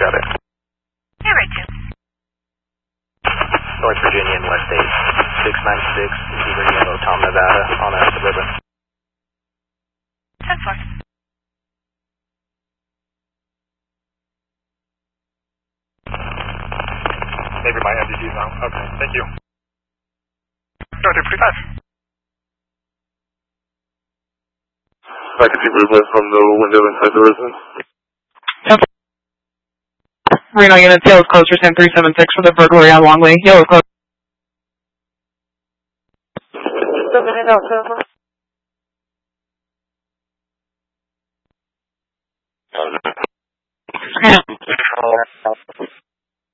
got it. Yeah, right, too. North Virginia and West 8, 696, Zebra Yellow, Tom, Nevada, on a Suburban. 10-4. Maybe my MDG's on. Okay, thank you. Go to 45. I can see movement from the window inside the residence. Reno unit, Yellow's closer, 10376 for the burglary on Longley. Yellow's closer. Submitted out,